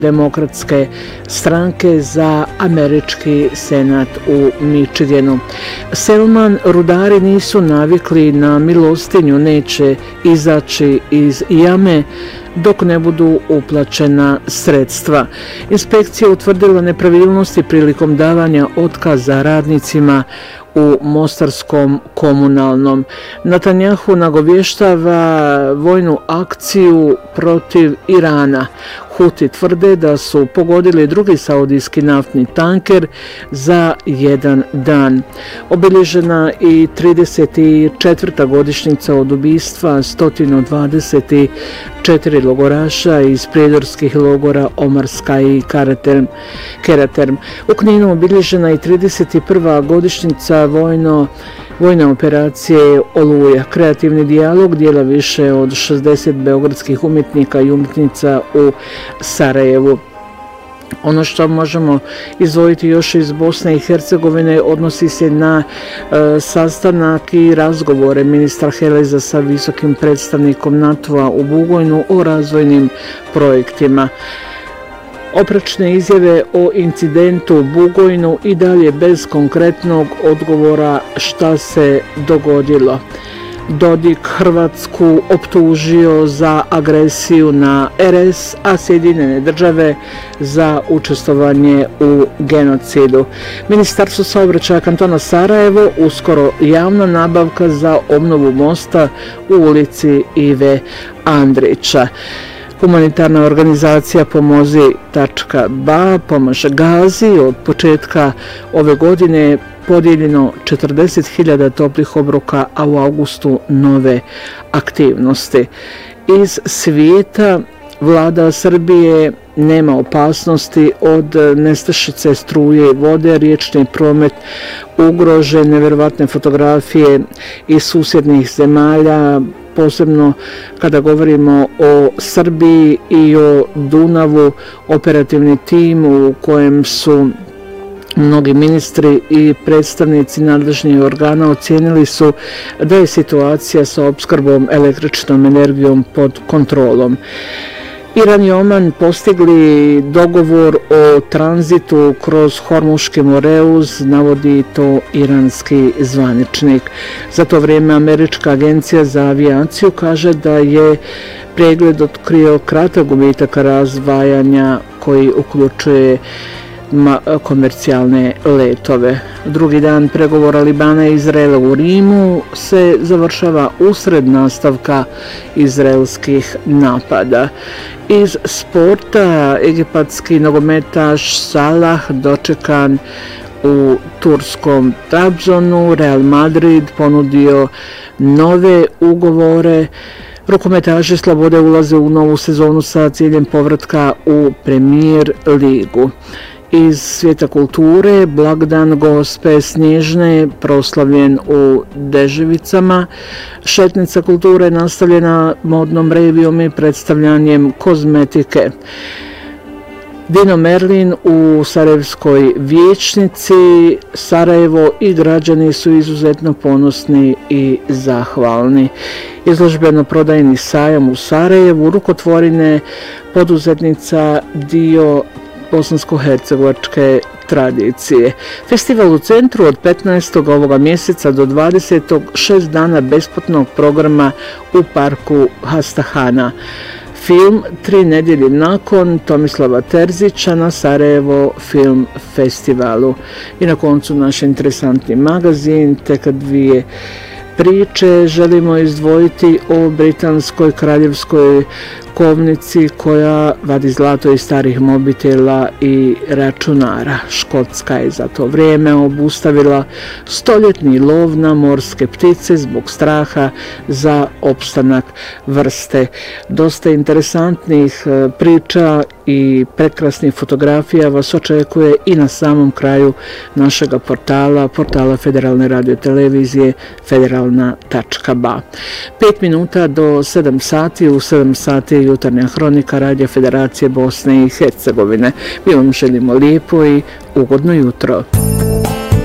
demokratske stranke za američki senat u Michiganu. Selman, rudari nisu navikli na milostinju, neće izaći iz jame dok ne budu uplaćena sredstva. Inspekcija utvrdila nepravilnosti prilikom davanja otkaza radnicima u Mostarskom komunalnom. Netanjahu nagovještava vojnu akciju protiv Irana. Huti tvrde da su pogodili drugi saudijski naftni tanker za jedan dan. Obilježena i 34. godišnjica od ubistva 124 logoraša iz prijedorskih logora Omarska i Keraterm. U Kninu obilježena i 31. godišnjica vojne operacije Oluja. Kreativni dijalog dijela više od 60 beogradskih umjetnika i umjetnica u Sarajevu. Ono što možemo izdvojiti još iz Bosne i Hercegovine odnosi se na sastanak i razgovore ministra Heleza sa visokim predstavnikom NATO-a u Bugojnu o razvojnim projektima. Oprečne izjave o incidentu u Bugojnu i dalje bez konkretnog odgovora šta se dogodilo. Dodik Hrvatsku optužio za agresiju na RS, a Sjedinjene države za učestvovanje u genocidu. Ministarstvo saobraćaja kantona Sarajevo uskoro javna nabavka za obnovu mosta u ulici Ive Andrića. Humanitarna organizacija Pomozi.ba pomaže Gazi. Od početka ove godine podijeljeno 40.000 toplih obroka, a u augustu nove aktivnosti. Iz svijeta vlada Srbije nema opasnosti od nestašice struje i vode, riječni promet ugrožen, nevjerovatne fotografije iz susjednih zemalja, posebno kada govorimo o Srbiji i o Dunavu. Operativni tim u kojem su mnogi ministri i predstavnici nadležnih organa ocijenili su da je situacija sa opskrbom električnom energijom pod kontrolom. Iran i Oman postigli dogovor o tranzitu kroz Hormuški Moreuz, navodi to iranski zvaničnik. Za to vrijeme Američka agencija za avijaciju kaže da je pregled otkrio kratak gubitak razdvajanja koji uključuje komercijalne letove. Drugi dan pregovora Libana i Izraela u Rimu se završava usred nastavka izraelskih napada. Iz sporta, egipatski nogometaš Salah dočekan u turskom Trabzonu. Real Madrid ponudio nove ugovore. Rukometaši Slobode ulaze u novu sezonu sa ciljem povratka u Premier ligu. Iz svijeta kulture, blagdan Gospe Snježne proslavljen u Deževicama. Šetnica kulture nastavljena modnom revijom i predstavljanjem kozmetike. Dino Merlin u Sarajevskoj vijećnici. Sarajevo i građani su izuzetno ponosni i zahvalni. Izložbeno-prodajni sajam u Sarajevu, rukotvorine, poduzetnica, dio bosansko-hercegovačke tradicije. Festival u centru od 15. ovoga mjeseca do 20. 6 dana besplatnog programa u parku Hastahana. Film 3 nedjelje nakon Tomislava Terzića na Sarajevo film festivalu. I na koncu naš interesantni magazin, tek dvije priče želimo izdvojiti o britanskoj kraljevskoj kovnici koja vadi zlato iz starih mobitela i računara. Škotska je za to vrijeme obustavila stoljetni lov na morske ptice zbog straha za opstanak vrste. Dosta interesantnih priča i prekrasnih fotografija vas očekuje i na samom kraju našega portala Federalne radiotelevizije federalna.ba. 5 minuta do 7 sati, u 7 sati jutarnja hronika Radija Federacije Bosne i Hercegovine. Mi vam želimo lijepo i ugodno jutro.